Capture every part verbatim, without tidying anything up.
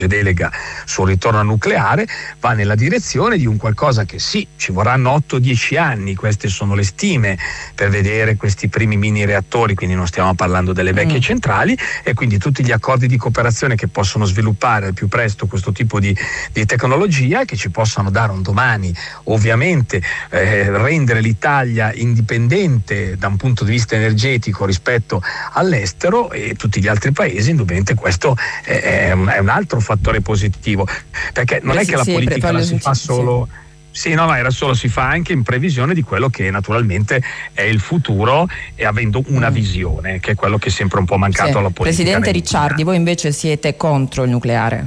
delega sul ritorno al nucleare va nella direzione di un qualcosa che sì, ci vorranno otto dieci anni, queste sono le stime, per vedere questi primi mini reattori, quindi non stiamo parlando delle vecchie mm. centrali, e quindi tutti gli accordi di cooperazione che possono sviluppare al più presto questo tipo di, di tecnologia, che ci possano dare un domani ovviamente eh, rendere l'Italia indipendente da un punto di vista energetico rispetto all'estero, e tutti gli altri paesi. Indubbiamente questo è, è, un, è un altro fattore positivo, perché non Beh, è che sì, la sì, politica la si fa sì. solo sì no no era solo si fa anche in previsione di quello che naturalmente è il futuro, e avendo una mm. visione, che è quello che è sempre un po' mancato sì. alla politica. Presidente Ricciardi, voi invece siete contro il nucleare?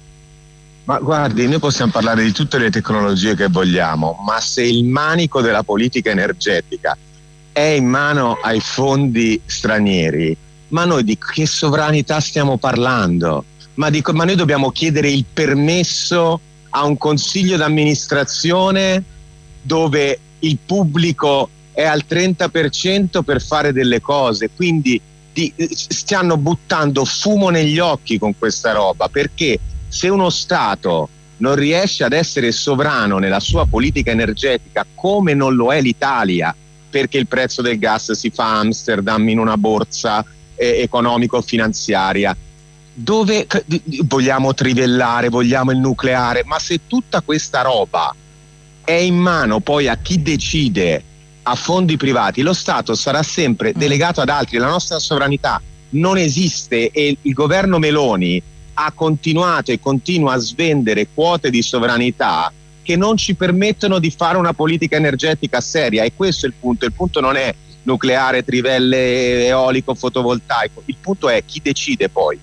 Ma guardi, noi possiamo parlare di tutte le tecnologie che vogliamo, ma se il manico della politica energetica è in mano ai fondi stranieri, ma noi di che sovranità stiamo parlando? Ma, dico, ma noi dobbiamo chiedere il permesso a un consiglio d'amministrazione dove il pubblico è al trenta per cento per fare delle cose, quindi di, stiamo buttando fumo negli occhi con questa roba, perché se uno Stato non riesce ad essere sovrano nella sua politica energetica, come non lo è l'Italia, perché il prezzo del gas si fa a Amsterdam in una borsa eh, economico-finanziaria, dove vogliamo trivellare, vogliamo il nucleare, ma se tutta questa roba è in mano poi a chi decide, a fondi privati, lo Stato sarà sempre delegato ad altri, la nostra sovranità non esiste, e il governo Meloni ha continuato e continua a svendere quote di sovranità che non ci permettono di fare una politica energetica seria, e questo è il punto. Il punto non è nucleare, trivelle, eolico, fotovoltaico, il punto è chi decide poi.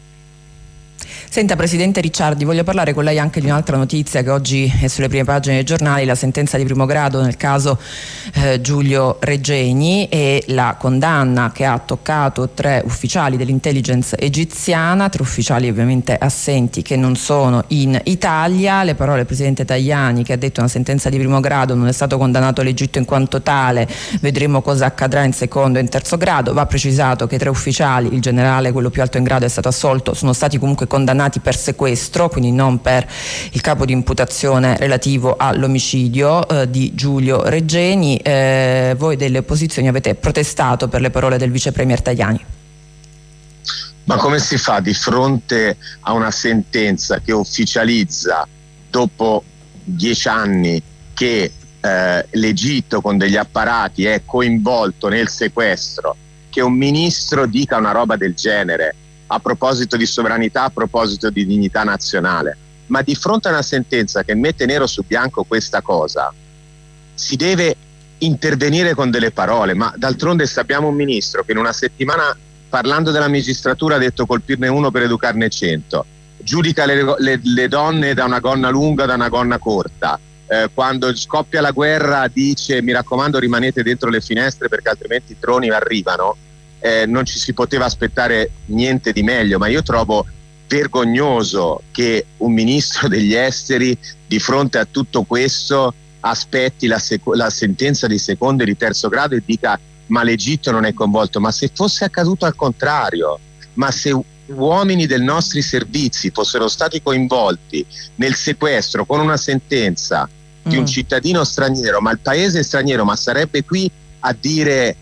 Senta, Presidente Ricciardi, voglio parlare con lei anche di un'altra notizia che oggi è sulle prime pagine dei giornali: la sentenza di primo grado nel caso eh, Giulio Regeni, e la condanna che ha toccato tre ufficiali dell'intelligence egiziana, tre ufficiali ovviamente assenti che non sono in Italia. Le parole del Presidente Tajani, che ha detto: una sentenza di primo grado, non è stato condannato l'Egitto in quanto tale, vedremo cosa accadrà in secondo e in terzo grado. Va precisato che i tre ufficiali, il generale, quello più alto in grado, è stato assolto, sono stati comunque condannati per sequestro, quindi non per il capo di imputazione relativo all'omicidio eh, di Giulio Regeni. Eh, voi delle opposizioni avete protestato per le parole del vice premier Tajani. Ma come si fa di fronte a una sentenza che ufficializza, dopo dieci anni, che eh, l'Egitto con degli apparati è coinvolto nel sequestro, che un ministro dica una roba del genere a proposito di sovranità, a proposito di dignità nazionale? Ma di fronte a una sentenza che mette nero su bianco questa cosa, si deve intervenire con delle parole. Ma d'altronde abbiamo un ministro che in una settimana, parlando della magistratura, ha detto colpirne uno per educarne cento, giudica le, le, le donne da una gonna lunga, da una gonna corta, eh, quando scoppia la guerra dice: mi raccomando, rimanete dentro le finestre perché altrimenti i droni arrivano. Eh, non ci si poteva aspettare niente di meglio, ma io trovo vergognoso che un ministro degli esteri di fronte a tutto questo aspetti la, sec- la sentenza di secondo e di terzo grado e dica: ma l'Egitto non è coinvolto. Ma se fosse accaduto al contrario, ma se uomini dei nostri servizi fossero stati coinvolti nel sequestro con una sentenza mm. di un cittadino straniero, ma il paese è straniero, ma sarebbe qui a dire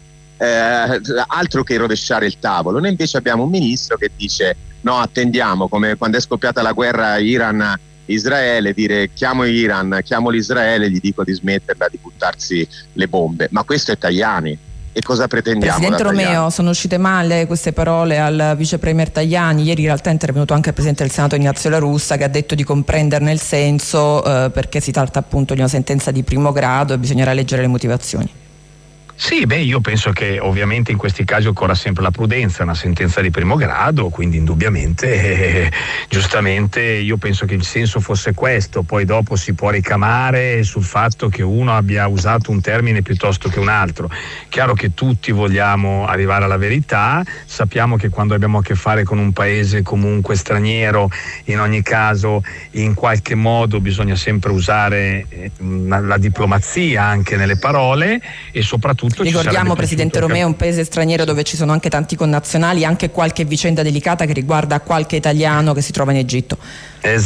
Eh, altro che rovesciare il tavolo. Noi invece abbiamo un ministro che dice: no, attendiamo, come quando è scoppiata la guerra Iran-Israele, dire chiamo Iran, chiamo l'Israele, gli dico di smetterla di buttarsi le bombe. Ma questo è Tajani, e cosa pretendiamo? Presidente da Romeo, Tajani? sono uscite male queste parole al vice premier Tajani. Ieri in realtà è intervenuto anche il Presidente del Senato Ignazio La Russa, che ha detto di comprenderne il senso, eh, perché si tratta appunto di una sentenza di primo grado e bisognerà leggere le motivazioni. Sì, beh, io penso che ovviamente in questi casi occorra sempre la prudenza, una sentenza di primo grado, quindi indubbiamente, eh, giustamente io penso che il senso fosse questo. Poi dopo si può ricamare sul fatto che uno abbia usato un termine piuttosto che un altro. Chiaro che tutti vogliamo arrivare alla verità, sappiamo che quando abbiamo a che fare con un paese comunque straniero, in ogni caso in qualche modo bisogna sempre usare eh, la diplomazia anche nelle parole, e soprattutto ricordiamo, Presidente Romeo, un paese straniero dove ci sono anche tanti connazionali, anche qualche vicenda delicata che riguarda qualche italiano che si trova in Egitto. Esatto.